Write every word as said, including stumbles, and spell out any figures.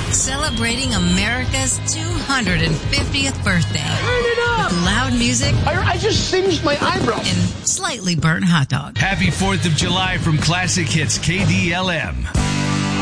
Celebrating America's two hundred fiftieth birthday. Turn it up! With loud music. I, I just singed my eyebrow. And slightly burnt hot dog. Happy fourth of July from Classic Hits K D L M.